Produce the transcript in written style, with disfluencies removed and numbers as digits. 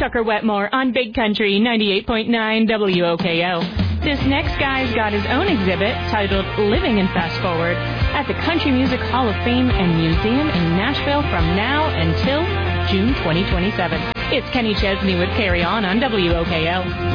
Tucker Wetmore on Big Country 98.9 WOKO. This next guy's got his own exhibit titled Living in Fast Forward at the Country Music Hall of Fame and Museum in Nashville from now until June 2027. It's Kenny Chesney with Carry On WOKO.